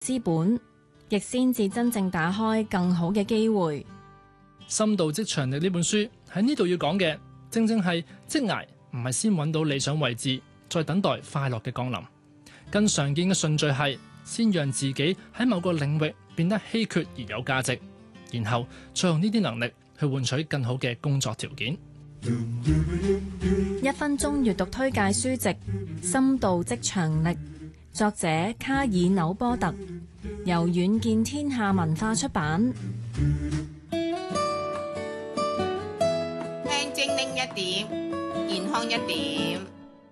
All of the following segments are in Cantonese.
資本，亦先至真正打開更好嘅機會。 深度職場力呢本書喺呢度要講嘅，正正係職涯唔係先揾到理想位置，再等待快樂嘅降臨。更常見嘅順序係先讓自己喺某個領域變得稀缺而有價值，然後再用呢啲能力去換取更好嘅工作條件。 1分鐘閱讀推介書籍《深度職場力》，作者卡爾紐波特，由遠見天下文化出版。 聽精靈一點，健康一點。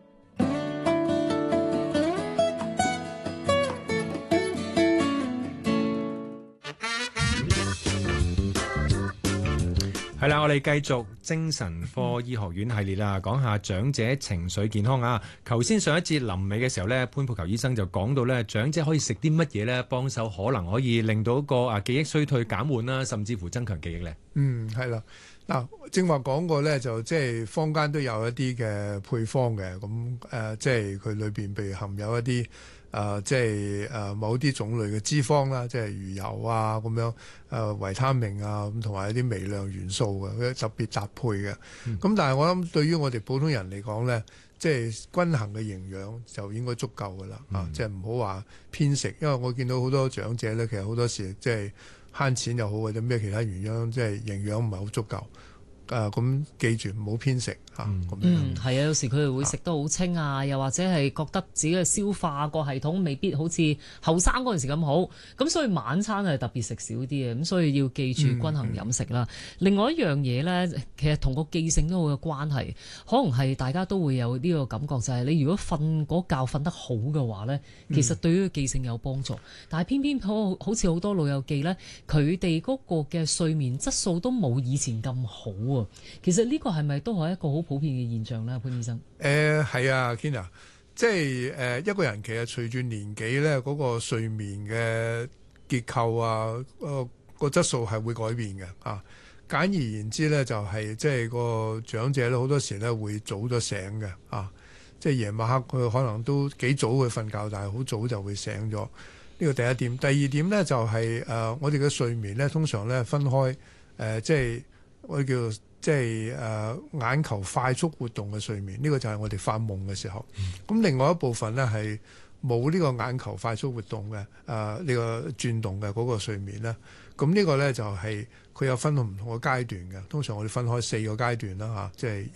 係啦，我哋繼續精神科醫學院系列啦，講下長者情緒健康啊。頭先上一節臨尾嘅時候呢，潘佩球醫生就講到呢，長者可以食啲乜嘢呢？幫手可能可以令到個記憶衰退減緩啦，甚至乎增強記憶呢。 係啦。嗱，正話講過咧，就即係坊間都有一啲嘅配方嘅，咁即係佢裏邊譬如含有一啲即係某啲種類嘅脂肪啦，即係魚油啊咁樣，維他命啊咁，同埋一啲微量元素嘅，特別搭配嘅。咁但係我諗對於我哋普通人嚟講咧，即係均衡嘅營養就應該足夠噶啦，即係唔好話偏食，因為我見到好多長者咧，其實好多時即係慳錢又好或者咩其他原因，即係營養唔係好足夠。咁記住唔好偏食嚇。 係啊，有時佢哋會食得好清啊，又或者係覺得自己嘅消化個系統未必好似後生嗰陣時咁好，咁所以晚餐係特別食少啲嘅，咁所以要記住均衡飲食啦。另外一樣嘢呢，其實同個記性都好有關係，可能係大家都會有呢個感覺，就係你如果瞓嗰覺瞓得好嘅話呢，其實對於記性有幫助。但係偏偏好似好多老友記呢，佢哋嗰個嘅睡眠質素都冇以前咁好啊。其實呢個係咪都係一個好普遍嘅現象咧，潘醫生？ 係啊，Kina，即係一個人其實隨住年紀咧，嗰個睡眠嘅結構啊，個質素係會改變嘅啊。簡而言之咧，就係即係個長者咧，好多時咧會早咗醒嘅啊。即係夜晚黑佢可能都幾早去瞓覺，但係好早就會醒咗。呢個第一點。第二點咧就係我哋嘅睡眠咧，通常咧分開即係我哋叫做即係眼球快速活動嘅睡眠，呢個就係我哋發夢嘅時候。咁另外一部分咧係冇呢個眼球快速活動嘅呢個轉動嘅嗰個睡眠咧。咁呢個咧就係佢有分唔同嘅階段嘅。通常我哋分開4個階段啦嚇，即係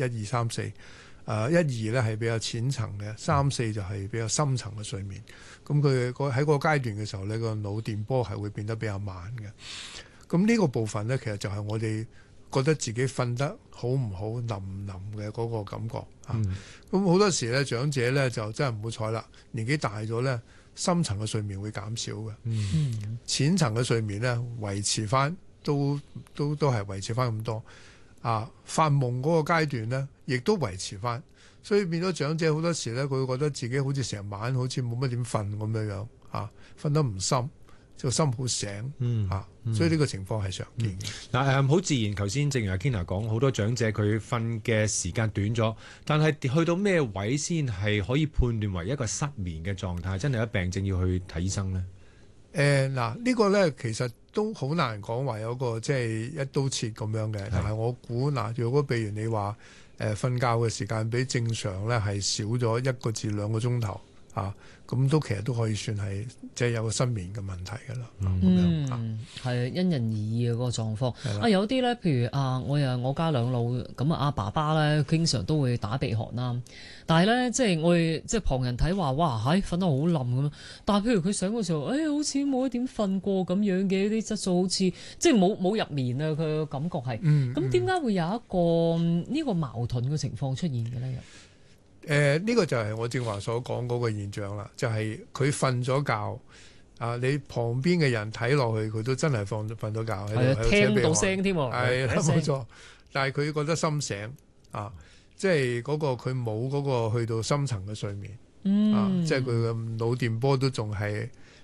1、2、3、4。1、2咧係比較淺層嘅，3、4就係比較深層嘅睡眠。咁佢喺嗰個階段嘅時候咧，個腦電波係會變得比較慢嘅。咁呢個部分咧，其實就係我哋覺得自己瞓得好唔好、腍唔腍嘅嗰個感覺啊。咁好多時咧，長者咧就真係唔好彩啦，年紀大咗咧，深層嘅睡眠會減少嘅。淺層嘅睡眠咧維持翻，都係維持翻咁多。發夢嗰個階段咧，亦都維持翻，所以變咗長者好多時咧，佢會覺得自己好似成晚好似冇乜點瞓咁樣樣，瞓得唔深。個心好醒，所以呢個情況係常見嘅。 嗱，好自然，頭先正如阿 Kina 講，好多長者佢瞓嘅時間短咗，但係去到咩位先係可以判斷為一個失眠嘅狀態？真係有病症要去睇醫生呢？ 呢個呢其實都好難講話有個即係一刀切咁樣嘅。但係我估如果譬如你話瞓覺嘅時間比正常呢係少咗1個至2個鐘頭。咁都其實都可以算係即係有個失眠嘅問題㗎啦。 係因人而異嘅嗰個狀況。有啲咧，譬如我家兩老咁阿爸爸咧，經常都會打鼻鼾啦。但係咧，即係我哋即係旁人睇話，哇，瞓得好冧咁。但係譬如佢醒嘅時候，好似冇一點瞓過咁樣嘅，啲質素好似即係冇入眠啊。佢嘅感覺係。咁點解會有一個呢個矛盾嘅情況出現嘅咧？ 呢個就係我正話所講嗰個現象啦，就係佢瞓咗覺，你旁邊嘅人睇落去，佢都真係瞓咗覺喺度， 聽到聲添喎， 係啦，冇錯。但係佢覺得心醒即係嗰個佢冇嗰個去到深層嘅睡眠，即係佢嘅腦電波都仲係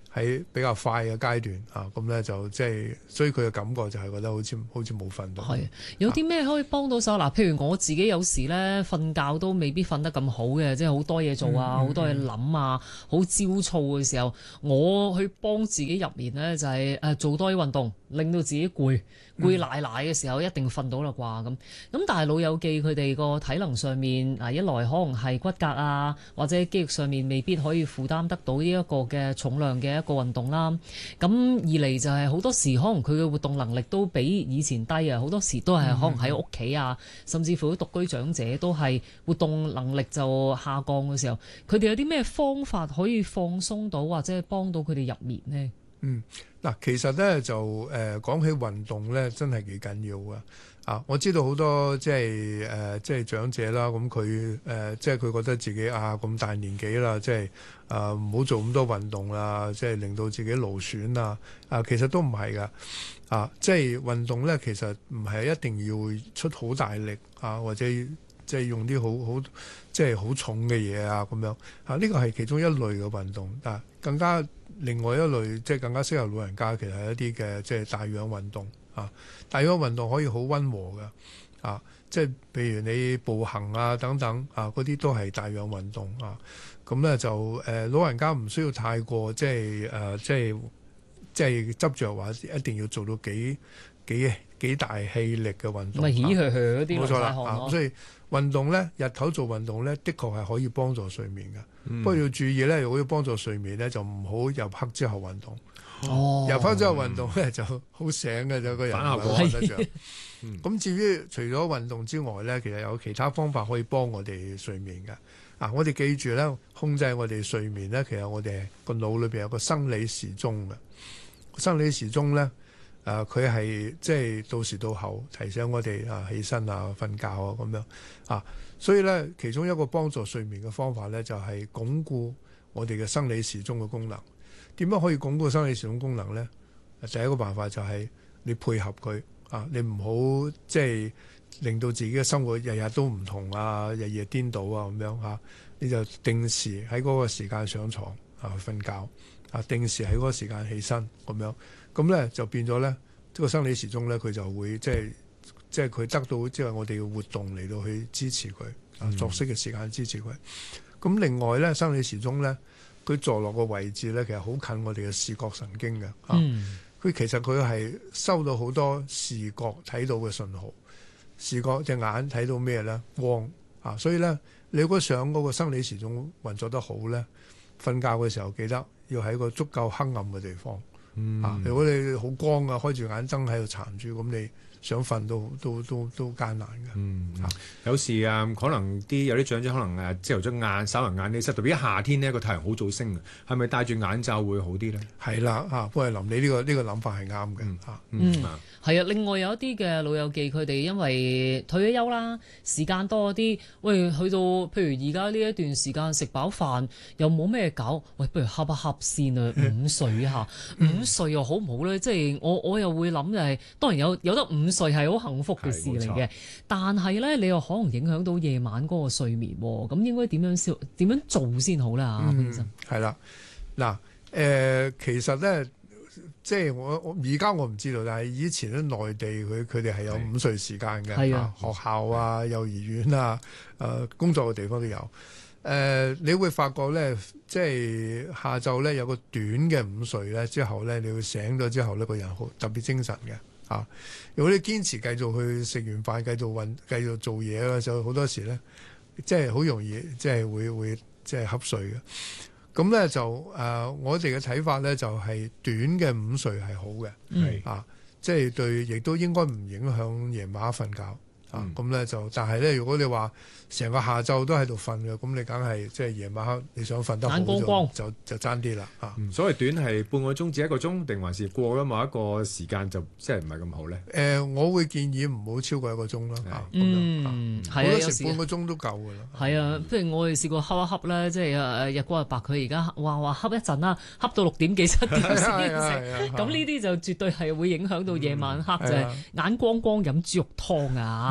喺比較快嘅階段啊，咁咧就即係，所以佢嘅感覺就係覺得好似冇瞓到。 係有啲咩可以幫到手嗱？譬如我自己有時咧瞓覺都未必瞓得咁好嘅，即係好多嘢做啊，好多嘢諗啊，好焦躁嘅時候，我去幫自己入眠咧就係做多啲運動，令到自己攰奶嘅時候一定瞓到啦啩咁。咁但係老友記佢哋個體能上面啊，一來可能係骨骼啊，或者肌肉上面未必可以負擔得到呢一個嘅重量嘅一個運動啦。咁二嚟就係好多時可能佢嘅活動能力都比以前低啊，好多時都係可能喺屋企啊，甚至乎獨居長者都係活動能力就下降嘅時候，佢哋有啲咩方法可以放鬆到或者幫到佢哋入眠呢？ 嗱，其實咧就講起運動咧，真係幾緊要㗎。我知道好多即係長者啦，咁佢即係佢覺得自己咁大年紀啦，即係唔好做咁多運動啦，即係令到自己勞損啊。其實都唔係㗎。即係運動咧，其實唔係一定要出好大力或者即係用啲好即係好重嘅嘢咁樣。呢個係其中一類嘅運動。更加另外一類即係更加適合老人家，其實係一啲嘅即係帶氧運動。帶氧運動可以好溫和嘅，即係譬如你步行等等嗰啲都係帶氧運動咁咧就老人家唔需要太過即係執着話一定要做到幾大氣力嘅運動， 咪唏噓噓嗰啲冇錯啦。 咯。 所以運動咧，日頭做運動咧，的確係可以幫助睡眠嘅。不過要注意咧，如果要幫助睡眠咧，就唔好入黑之後運動。入黑之後運動咧就好醒嘅，就個人唔係瞓得着。咁至於除咗運動之外咧，其實有其他方法可以幫我哋睡眠嘅。我哋記住咧，控制我哋睡眠咧，其實我哋個腦裏邊有個生理時鐘嘅。生理時鐘咧，佢係即係到時到候提醒我哋起身瞓覺咁樣。所以咧，其中一個幫助睡眠嘅方法咧，就係鞏固我哋嘅生理時鐘嘅功能。點樣可以鞏固生理時鐘功能咧？第一個辦法就係你配合佢你唔好即係令到自己嘅生活日日都唔同日夜顛倒咁樣你就定時喺嗰個時間上床瞓覺定時喺嗰個時間起身咁樣，咁咧就變咗咧，個生理時鐘咧佢就會即係佢得到即係我哋嘅活動嚟到去支持佢作息嘅時間支持佢。咁另外咧，生理時鐘咧，佢坐落個位置咧，其實好近我哋嘅視覺神經嘅佢其實佢係收到好多視覺睇到嘅信號。視覺隻眼睇到咩咧？光所以咧，你如果想嗰個生理時鐘運作得好咧，瞓覺嘅時候記得要喺個足夠黑暗嘅地方如果你好光開住眼燈喺度殘住，咁你想瞓都艱難嘅。 有時可能有啲長者可能朝頭早晏稍為晏啲，特別喺夏天呢個太陽好早升係咪戴住眼罩會好啲咧？ 係啦不過林你呢個諗法係啱嘅係另外有一啲嘅老友記，佢哋因為退咗休啦，時間多啲，喂，去到譬如而家呢一段時間食飽飯又冇咩搞，喂，不如瞌一瞌先午睡下，午睡又好唔好咧？即係我又會諗就係，當然有得午睡係好幸福嘅事嚟嘅，但係咧你又可能影響到夜晚嗰個睡眠喎，咁應該點樣做先好啦？本身係啦，嗱其實咧。即係我而家我唔知道，但係以前咧內地佢哋係有午睡時間嘅，學校幼兒園工作嘅地方都有。你會發覺咧，即係下晝咧有個短嘅午睡咧之後咧，你會醒咗之後咧個人好特別精神嘅如果你堅持繼續去食完飯繼續做嘢咧，就好多時咧即係好容易即係會即係瞌睡嘅。咁咧就我哋嘅睇法咧就係短嘅午睡係好嘅，即係對，亦都應該唔影響夜晚瞓覺。咁咧就，但係咧，如果你話成個下晝都喺度瞓嘅，咁你梗係即係夜晚黑你想瞓得好眼光光就爭啲啦。 所謂短係半個鐘至1個鐘，定還是過咗某一個時間就即係唔係咁好咧？ 我會建議唔好超過1個鐘啦。好多時半個鐘都夠㗎啦。 係譬如我哋試過瞌一瞌咧，即係日光日白，佢而家話瞌一陣啦，瞌到6點幾7點先食。咁呢啲就絕對係會影響到夜晚黑就係眼光光飲豬肉湯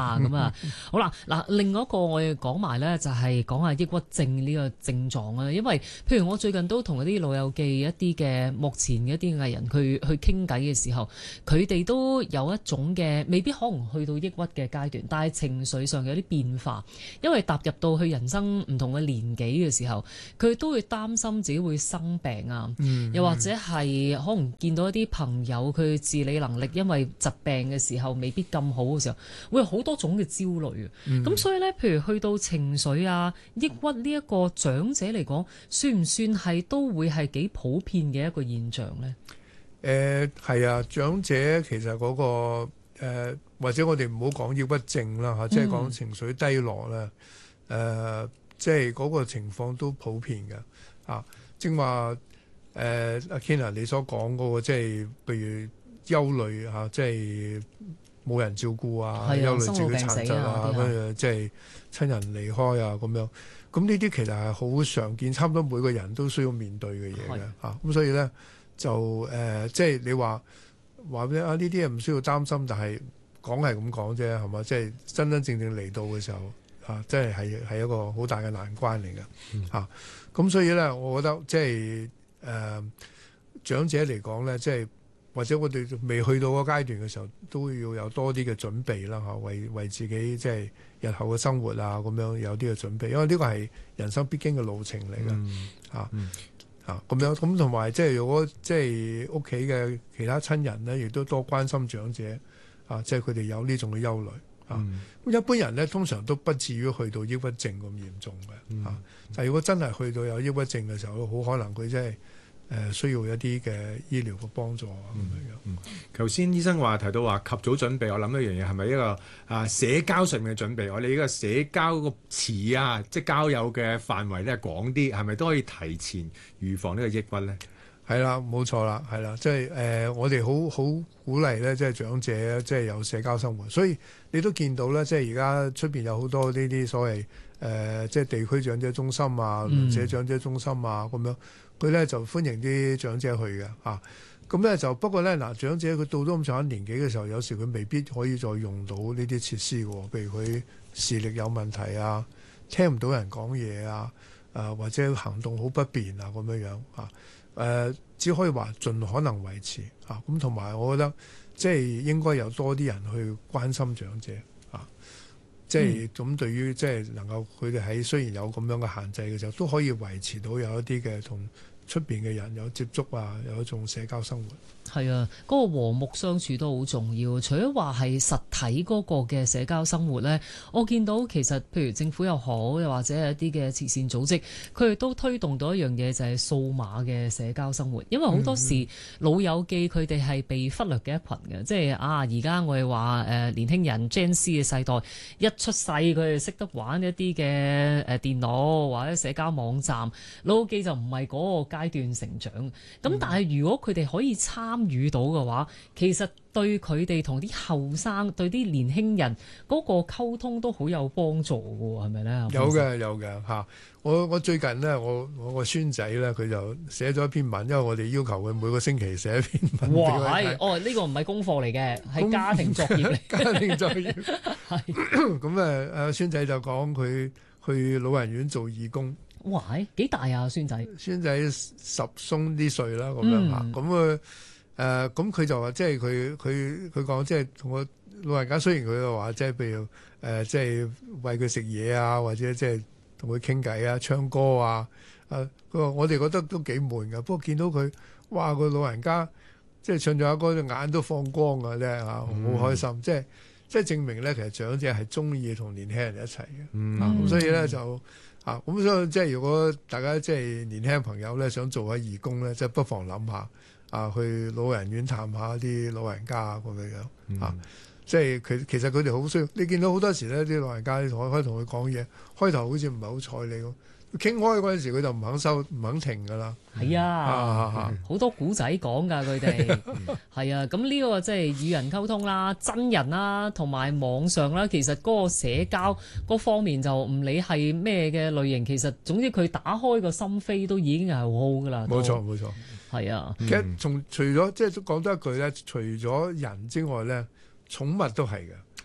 啦。咁啊，好啦，嗱，另外一個我要講埋咧，就係講下抑鬱症呢個症狀啊。因為譬如我最近都同一啲老友記一啲嘅目前嘅一啲藝人去傾偈嘅時候，佢哋都有一種嘅未必可能去到抑鬱嘅階段，但係情緒上有啲變化，因為踏入到去人生唔同嘅年紀嘅時候，佢都會擔心自己會生病啊，又或者係可能見到一啲朋友佢自理能力因為疾病嘅時候未必咁好嘅時候，會有好多種嘅焦慮啊。咁所以呢，譬如去到情緒啊、抑鬱呢一個長者嚟講，算唔算係都會係幾普遍嘅一個現象呢？ 係啊，長者其實嗰個或者我哋唔好講抑鬱症啦嚇，即係講情緒低落啦，即係嗰個情況都普遍嘅啊。正話阿 Ken 你所講嗰個即係譬如憂慮嚇，即係冇人照顧啊，憂慮自己殘疾啊，跟住即係親人離開啊咁樣。咁呢啲其實係好常見，差唔多每個人都需要面對嘅嘢嘅嚇。咁所以咧就即係你話咧啊，呢啲嘢唔需要擔心，但係講係咁講啫，係嘛？即係真真正正嚟到嘅時候啊，即係一個好大嘅難關嚟嘅嚇。咁所以咧，我覺得即係長者嚟講咧，即係或者我哋未去到嗰階段嘅時候，都要有多啲嘅準備啦嚇，為自己即係日後嘅生活啊咁樣有啲嘅準備，因為呢個係人生必經嘅路程嚟嘅嚇。咁樣咁同埋即係如果即係屋企嘅其他親人咧，亦都多關心長者啊，即係佢哋有呢種嘅憂慮啊。咁一般人咧通常都不至於去到抑鬱症咁嚴重嘅啊。但係如果真係去到有抑鬱症嘅時候，好可能佢真係需要一啲嘅醫療嘅幫助咁樣。 頭先醫生提到話及早準備，我諗一樣嘢係咪一個社交上面嘅準備？我哋呢個社交個詞啊，即係交友嘅範圍咧廣啲，係咪都可以提前預防呢個抑鬱咧？ 係啦，冇錯啦，係啦，即係我哋好鼓勵咧，即係長者即係有社交生活，所以你都見到咧，即係而家出邊有好多呢啲所謂即係地區長者中心啊、鄰舍長者中心啊咁樣。佢咧就歡迎啲長者去嘅嚇，咁咧就不過咧嗱，長者佢到咗咁上下年紀嘅時候，有時佢未必可以再用到呢啲設施嘅，譬如佢視力有問題啊，聽唔到人講嘢啊，或者行動好不便啊咁樣樣嚇，只可以話盡可能維持嚇，咁同埋我覺得即係應該有多啲人去關心長者嚇，即係咁對於即係能夠佢哋喺雖然有咁樣嘅限制嘅時候，都可以維持到有一啲嘅同出邊嘅人有接觸啊，有一種社交生活。 係啊，嗰個和睦相處都好重要。除咗話係實體嗰個嘅社交生活呢，我見到其實譬如政府又好，又或者係一啲嘅慈善組織，佢哋都推動到一樣嘢，就係數碼嘅社交生活。因為好多時老友記佢哋係被忽略嘅一群嘅，即係而家我哋話年輕人 Gen Z 嘅世代一出世佢哋識得玩一啲嘅電腦或者社交網站，老友記就唔係嗰個階段成長。咁但係如果佢哋可以參與到嘅話，其實對佢哋同啲後生、對啲年輕人嗰個溝通都好有幫助嘅，係咪咧？ 有嘅嚇！我最近呢，我個孫仔咧，佢就寫咗一篇文，因為我哋要求佢每個星期寫一篇文。 哇！呢個唔係功課嚟嘅，係家庭作業嚟。 家庭作業係咁阿孫仔就講佢去老人院做義工。 哇！幾大啊，孫仔？ 孫仔10鬆啲歲啦，咁樣嚇。咁佢就話，即係佢講，即係同我老人家，雖然佢就話，即係譬如即係餵佢食嘢啊，或者即係同佢傾偈啊、唱歌啊。佢話我哋覺得都幾悶㗎，不過見到佢，哇！個老人家即係唱咗下歌，隻眼都放光㗎啫嚇，好開心。即係證明咧，其實長者係中意同年輕人一齊嘅。咁所以咧就咁所以即係如果大家即係年輕朋友咧想做下義工咧，即係不妨諗下。去老人院探下啲老人家咁樣即係其實佢哋好需要。你見到好多時咧，啲老人家你可以同佢講嘢，開頭好似唔係好睬你咁，傾開嗰陣時佢就唔肯停㗎啦。 係好多古仔講㗎佢哋。係啊，咁呢個即係與人溝通啦、真人啦，同埋網上啦，其實嗰個社交嗰方面就唔理係咩嘅類型，其實總之佢打開個心扉都已經係好好㗎啦。 冇錯。 係啊， 其實除咗即係講多一句咧，除咗人之外咧，寵物都係嘅。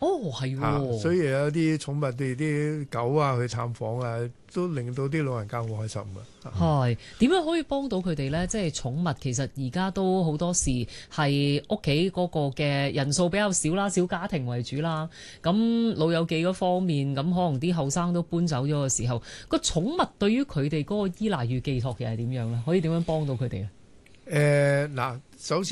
哦，係喎， 所以有啲寵物啲狗啊去探訪啊，都令到啲老人家好開心嘅。 係點樣可以幫到佢哋呢？即係寵物其實而家都好多時係屋企嗰個嘅人數比較少啦，小家庭為主啦。咁老友記嗰方面，咁可能啲後生都搬走咗嘅時候，個寵物對於佢哋嗰個依賴與寄託嘅係點樣呢？可以點樣幫到佢哋咧？ 嗱，首先。